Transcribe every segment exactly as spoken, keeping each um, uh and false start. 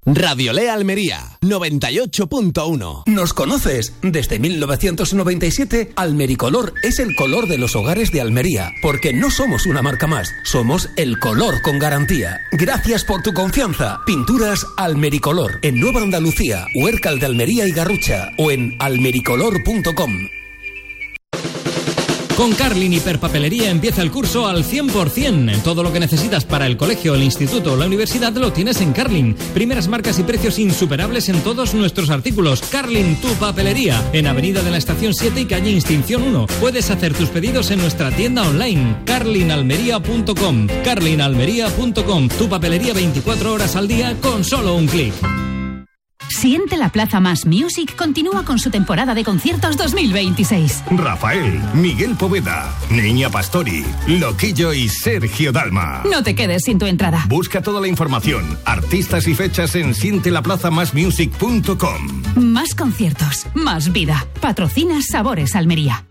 Radiolé Almería, noventa y ocho punto uno. ¿Nos conoces? Desde mil novecientos noventa y siete, Almericolor es el color de los hogares de Almería, porque no somos una marca más, somos el color con garantía. Gracias por tu confianza. Pinturas Almericolor, en Nueva Andalucía, Huércal de Almería y Garrucha, o en almericolor punto com. Con Carlin Hiperpapelería empieza el curso al cien por ciento. Todo lo que necesitas para el colegio, el instituto o la universidad lo tienes en Carlin. Primeras marcas y precios insuperables en todos nuestros artículos. Carlin, tu papelería. En Avenida de la Estación siete y calle Extinción uno. Puedes hacer tus pedidos en nuestra tienda online, carlin almería punto com. carlin almería punto com. Tu papelería veinticuatro horas al día con solo un clic. Siente la Plaza Más Music continúa con su temporada de conciertos dos mil veintiséis. Rafael, Miguel Poveda, Niña Pastori, Loquillo y Sergio Dalma. No te quedes sin tu entrada. Busca toda la información, artistas y fechas en siente la plaza más music punto com. Más conciertos, más vida. Patrocina Sabores Almería.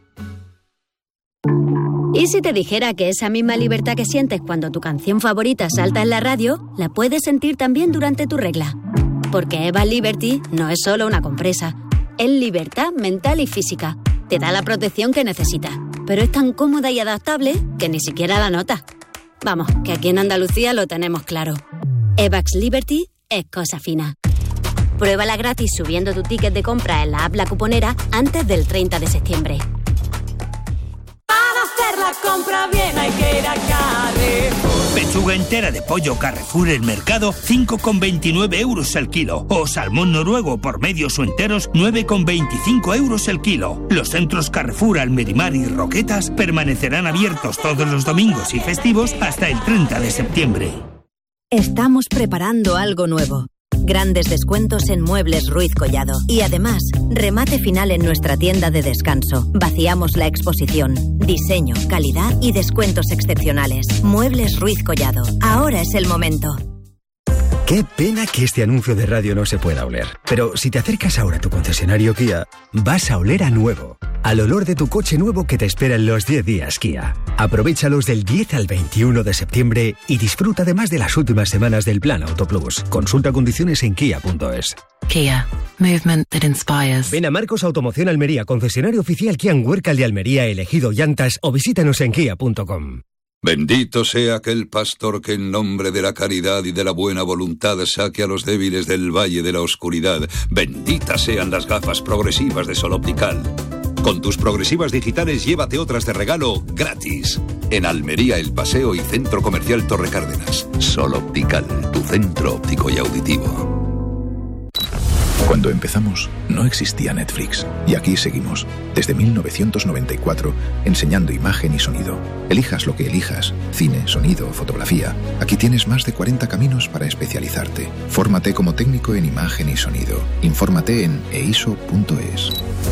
¿Y si te dijera que esa misma libertad que sientes cuando tu canción favorita salta en la radio, la puedes sentir también durante tu regla? Porque Eva Liberty no es solo una compresa, es libertad mental y física. Te da la protección que necesitas, pero es tan cómoda y adaptable que ni siquiera la notas. Vamos, que aquí en Andalucía lo tenemos claro. Evax Liberty es cosa fina. Pruébala gratis subiendo tu ticket de compra en la app La Cuponera antes del treinta de septiembre. Para hacer la compra bien hay que ir a Carrefour. Pechuga entera de pollo Carrefour El Mercado, cinco con veintinueve euros el kilo. O salmón noruego por medios o enteros, nueve con veinticinco euros el kilo. Los centros Carrefour Almerimar y Roquetas permanecerán abiertos todos los domingos y festivos hasta el treinta de septiembre. Estamos preparando algo nuevo. Grandes descuentos en Muebles Ruiz Collado. Y además, remate final en nuestra tienda de descanso. Vaciamos la exposición. Diseño, calidad y descuentos excepcionales. Muebles Ruiz Collado. Ahora es el momento. Qué pena que este anuncio de radio no se pueda oler. Pero si te acercas ahora a tu concesionario Kia, vas a oler a nuevo. Al olor de tu coche nuevo que te espera en los diez días Kia. Aprovéchalos del diez al veintiuno de septiembre y disfruta además de las últimas semanas del Plan Auto Plus. Consulta condiciones en kia punto es. Kia. Movement that inspires. Ven a Marcos Automoción Almería, concesionario oficial Kia en Huércal de Almería, elegido llantas, o visítanos en kia punto com. Bendito sea aquel pastor que en nombre de la caridad y de la buena voluntad saque a los débiles del valle de la oscuridad. Benditas sean las gafas progresivas de Sol Optical. Con tus progresivas digitales llévate otras de regalo gratis. En Almería, El Paseo y Centro Comercial Torre Cárdenas. Sol Optical, tu centro óptico y auditivo. Cuando empezamos, no existía Netflix. Y aquí seguimos, desde mil novecientos noventa y cuatro, enseñando imagen y sonido. Elijas lo que elijas, cine, sonido, fotografía. Aquí tienes más de cuarenta caminos para especializarte. Fórmate como técnico en imagen y sonido. Infórmate en e i s o punto es.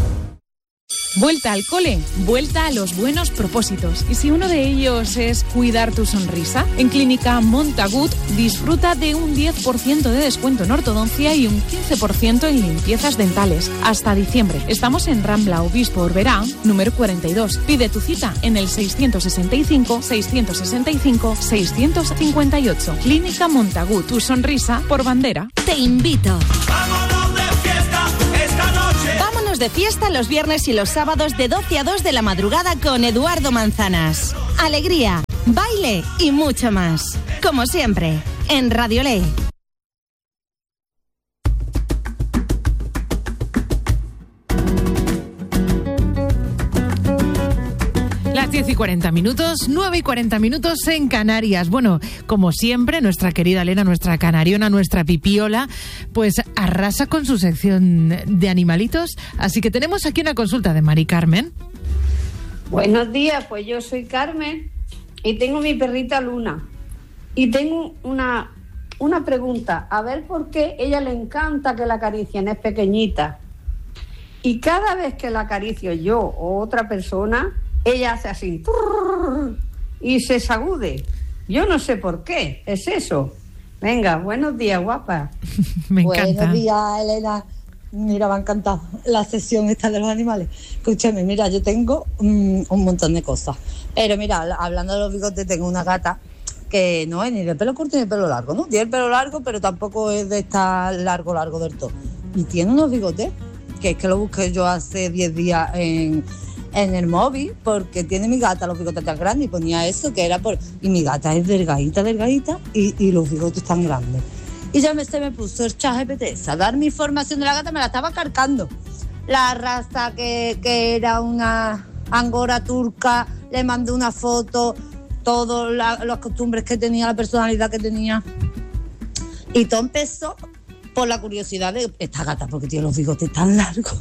Vuelta al cole, vuelta a los buenos propósitos. Y si uno de ellos es cuidar tu sonrisa, en Clínica Montagut disfruta de un diez por ciento de descuento en ortodoncia y un quince por ciento en limpiezas dentales. Hasta diciembre. Estamos en Rambla Obispo Orberá, número cuarenta y dos. Pide tu cita en el seiscientos sesenta y cinco, seiscientos sesenta y cinco, seiscientos cincuenta y ocho. Clínica Montagut, tu sonrisa por bandera. Te invito. Vámonos de fiesta esta noche. Vámonos de fiesta los viernes y los sábados de doce a dos de la madrugada con Eduardo Manzanas. Alegría, baile y mucho más. Como siempre, en Radiolé. Las diez y cuarenta minutos, nueve y cuarenta minutos en Canarias. Bueno, como siempre, nuestra querida Elena, nuestra canariona, nuestra pipiola, pues arrasa con su sección de animalitos. Así que tenemos aquí una consulta de Mari Carmen. Buenos días, pues yo soy Carmen y tengo mi perrita Luna. Y tengo una, una pregunta, a ver por qué ella le encanta que la acaricien, es pequeñita. Y cada vez que la acaricio yo o otra persona, ella hace así y se sacude. Yo no sé por qué, es eso. Venga, buenos días, guapa. Me encanta. Buenos días, Elena. Mira, me ha encantado la sesión esta de los animales. Escúchame, mira, yo tengo um, un montón de cosas. Pero mira, hablando de los bigotes, tengo una gata que no es ni de pelo corto ni de pelo largo, ¿no? Tiene el pelo largo, pero tampoco es de estar largo, largo del todo. Y tiene unos bigotes, que es que lo busqué yo hace diez días en, en el móvil, porque tiene mi gata los bigotes tan grandes, y ponía eso, que era por... Y mi gata es delgadita, delgadita, y, y los bigotes tan grandes. Y ya me, se me puso el ChatGPT a dar mi información de la gata, me la estaba cargando. La raza que, que era una angora turca, le mandé una foto, todas la, las costumbres que tenía, la personalidad que tenía. Y todo empezó por la curiosidad de esta gata, porque tiene los bigotes tan largos.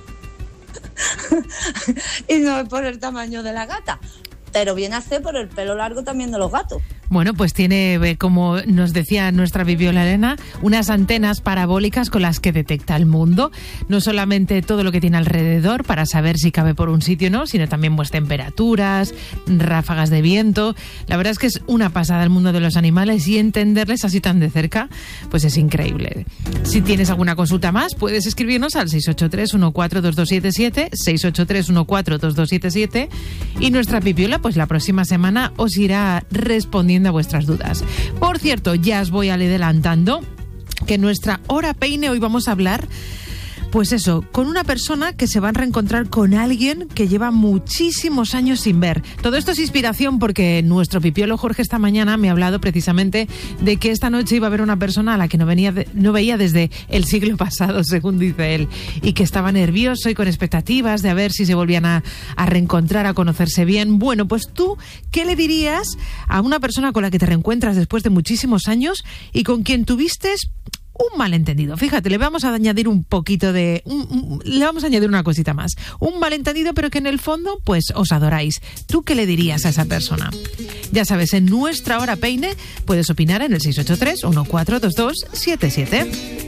Y no es por el tamaño de la gata, pero viene a ser por el pelo largo también de los gatos. Bueno, pues tiene, como nos decía nuestra Viviola Elena, unas antenas parabólicas con las que detecta el mundo. No solamente todo lo que tiene alrededor para saber si cabe por un sitio o no, sino también pues temperaturas, ráfagas de viento. La verdad es que es una pasada el mundo de los animales, y entenderles así tan de cerca, pues es increíble. Si tienes alguna consulta más, puedes escribirnos al seis ocho tres, uno cuatro, dos dos siete siete, seis ocho tres, uno cuatro, dos dos siete siete, y nuestra Pipiola pues la próxima semana os irá respondiendo a vuestras dudas. Por cierto, ya os voy adelantando que en nuestra hora peine hoy vamos a hablar, pues eso, con una persona que se va a reencontrar con alguien que lleva muchísimos años sin ver. Todo esto es inspiración porque nuestro pipiolo Jorge esta mañana me ha hablado precisamente de que esta noche iba a ver una persona a la que no, venía de, no veía desde el siglo pasado, según dice él, y que estaba nervioso y con expectativas de a ver si se volvían a, a reencontrar, a conocerse bien. Bueno, pues tú, ¿qué le dirías a una persona con la que te reencuentras después de muchísimos años y con quien tuviste un malentendido? Fíjate, le vamos a añadir un poquito de... Un, un, le vamos a añadir una cosita más. Un malentendido, pero que en el fondo, pues, os adoráis. ¿Tú qué le dirías a esa persona? Ya sabes, en nuestra hora peine puedes opinar en el seis ocho tres, uno cuatro dos dos siete siete.